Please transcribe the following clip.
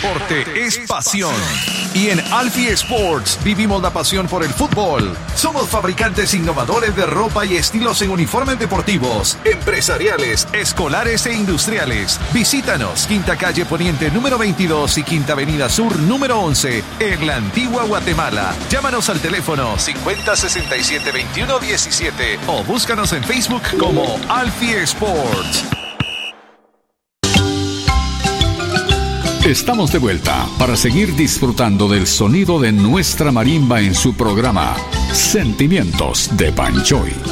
deporte es pasión. Y en Alfie Sports vivimos la pasión por el fútbol. Somos fabricantes innovadores de ropa y estilos en uniformes deportivos, empresariales, escolares e industriales. Visítanos, Quinta Calle Poniente número 22 y Quinta Avenida Sur número 11, en la Antigua Guatemala. Llámanos al teléfono 5067-2117 o búscanos en Facebook como Alfie Sports. Estamos de vuelta para seguir disfrutando del sonido de nuestra marimba en su programa Sentimientos de Panchoy.